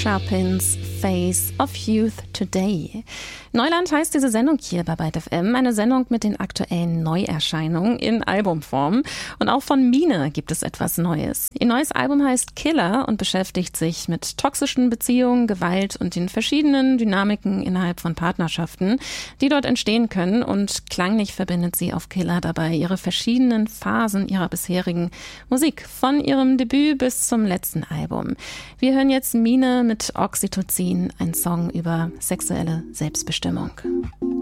Sharpins Face of Youth Today. Neuland heißt diese Sendung hier bei Byte FM, eine Sendung mit den aktuellen Neuerscheinungen in Albumform. Und auch von Mine gibt es etwas Neues. Ihr neues Album heißt Killer und beschäftigt sich mit toxischen Beziehungen, Gewalt und den verschiedenen Dynamiken innerhalb von Partnerschaften, die dort entstehen können. Und klanglich verbindet sie auf Killer dabei ihre verschiedenen Phasen ihrer bisherigen Musik, von ihrem Debüt bis zum letzten Album. Wir hören jetzt Mine mit Oxytocin, ein Song über sexuelle Selbstbestimmung.